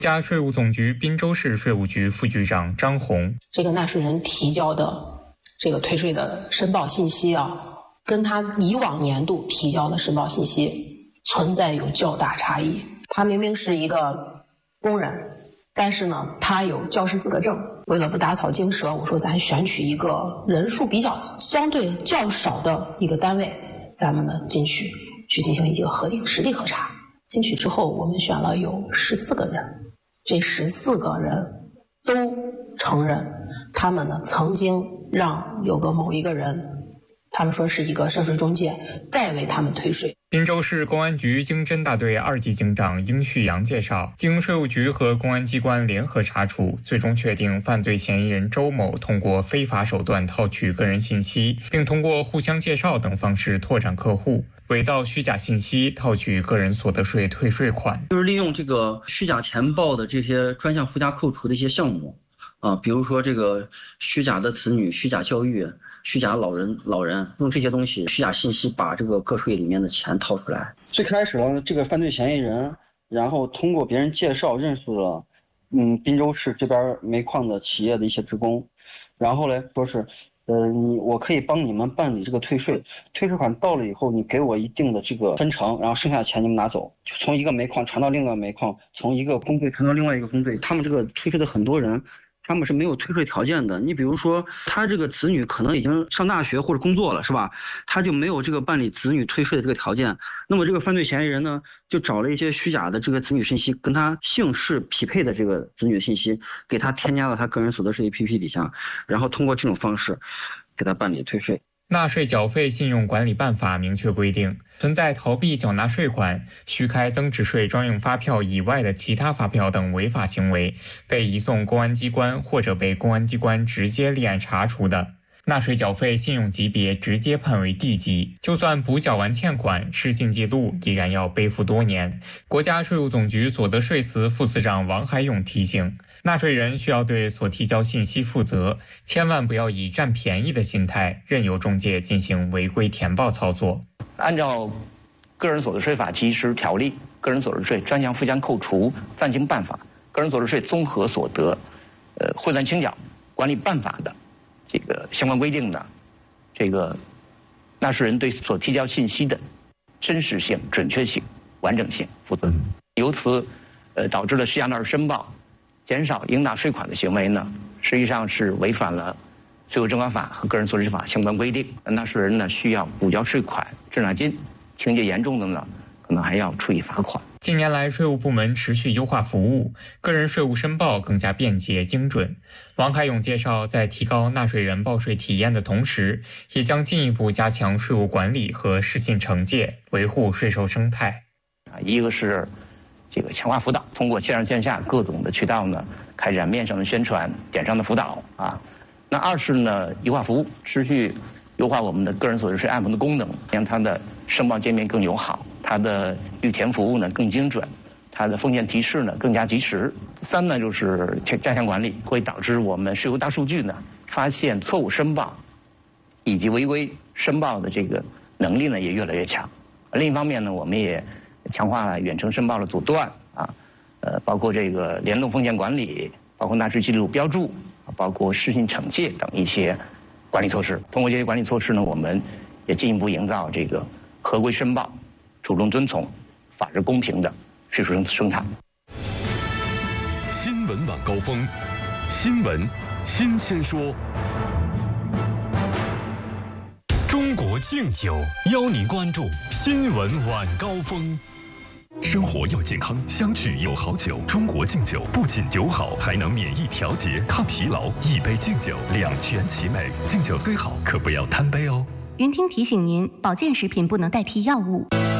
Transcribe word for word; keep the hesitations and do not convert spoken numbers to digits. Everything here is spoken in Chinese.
家税务总局滨州市税务局副局长张红， 这个纳税人提交的这个退税的申报信息啊，跟他以往年度提交的申报信息存在有较大差异。他明明是一个工人，但是呢，他有教师资格证。为了不打草惊蛇，我说咱选取一个人数比较相对较少的一个单位，咱们呢进去去进行一个核定实地核查。进去之后，我们选了有十四个人，这十四个人都承认，他们呢曾经让有个某一个人，他们说是一个涉税中介代为他们退税。 滨州市公安局经侦大队二级警长殷旭阳介绍，经税务局和公安机关联合查处，最终确定犯罪嫌疑人周某通过非法手段套取个人信息，并通过互相介绍等方式拓展客户，伪造虚假信息套取个人所得税退税款。 就是利用这个虚假填报的这些专项附加扣除的一些项目啊，比如说这个虚假的子女、虚假教育、虚假老人、老人用这些东西、虚假信息把这个个税里面的钱套出来。 最开始呢，这个犯罪嫌疑人，然后通过别人介绍认识了，嗯，滨州市这边煤矿的企业的一些职工，然后呢说是，呃，你我可以帮你们办理这个退税，退税款到了以后，你给我一定的这个分成，然后剩下的钱你们拿走，就从一个煤矿传到另一个煤矿，从一个工队传到另外一个工队。他们这个退税的很多人，他们是没有退税条件的。你比如说，他这个子女可能已经上大学或者工作了，是吧？他就没有这个办理子女退税的这个条件。那么这个犯罪嫌疑人呢，就找了一些虚假的这个子女信息，跟他姓氏匹配的这个子女的信息，给他添加到他个人所得税 A P P 底下，然后通过这种方式给他办理退税。 纳税缴费信用管理办法明确规定，存在逃避缴纳税款、虚开增值税专用发票以外的其他发票等违法行为，被移送公安机关或者被公安机关直接立案查处的，纳税缴费信用级别直接判为 D 级，就算补缴完欠款，失信记录依然要背负多年。国家税务总局所得税司副司长王海勇提醒，纳税人需要对所提交信息负责，千万不要以占便宜的心态任由中介进行违规填报操作。 按照《个人所得税法及时条例》《个人所得税专项附加扣除暂行办法》《个人所得税综合所得呃汇算清缴管理办法》的这个相关规定呢，这个纳税人对所提交信息的真实性、准确性、完整性负责，由此呃导致了虚假纳税申报减少应纳税款的行为呢，实际上是违反了税务征管法和个人所得税法相关规定。纳税人呢需要补交税款、滞纳金，情节严重的呢，可能还要处以罚款。 近年来，税务部门持续优化服务，个人税务申报更加便捷精准。王海勇介绍，在提高纳税人报税体验的同时，也将进一步加强税务管理和失信惩戒，维护税收生态。 啊，一个是这个强化辅导，通过线上线下各种的渠道呢，开展面上的宣传、点上的辅导啊。那二是呢，优化服务，持续优化我们的个人所得税 A P P 的功能，让它的申报界面更友好，它的预填服务呢更精准，它的风险提示呢更加及时。三呢就是加强管理，会导致我们税务大数据呢发现错误申报以及违规申报的这个能力呢也越来越强。另一方面呢，我们也强化了远程申报的阻断啊，呃，包括这个联动风险管理，包括纳税记录标注，包括失信惩戒等一些管理措施。通过这些管理措施呢，我们也进一步营造这个合规申报、主动遵从、法治公平的税收生态。 新闻晚高峰，新闻新鲜说。中国敬酒邀您关注新闻晚高峰。生活要健康，相聚有好酒。中国敬酒不仅酒好，还能免疫调节、抗疲劳。一杯敬酒，两全其美。敬酒虽好，可不要贪杯哦。 云听提醒您，保健食品不能代替药物。